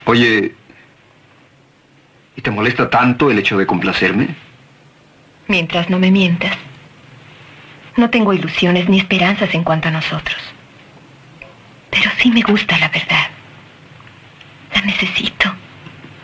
Oye, ¿y te molesta tanto el hecho de complacerme? Mientras no me mientas. No tengo ilusiones ni esperanzas en cuanto a nosotros. Pero sí me gusta la verdad. La necesito.